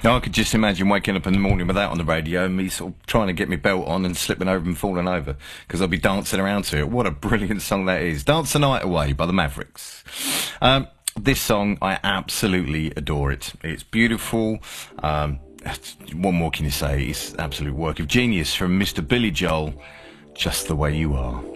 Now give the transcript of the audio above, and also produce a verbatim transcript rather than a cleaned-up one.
I could just imagine waking up in the morning with that on the radio and me sort of trying to get my belt on and slipping over and falling over because I'll be dancing around to it. What a brilliant song that is. Dance the Night Away by the Mavericks. Um, this song, I absolutely adore it. It's beautiful. Um, what more can you say? It's absolute work of genius from Mister Billy Joel, Just the Way You Are.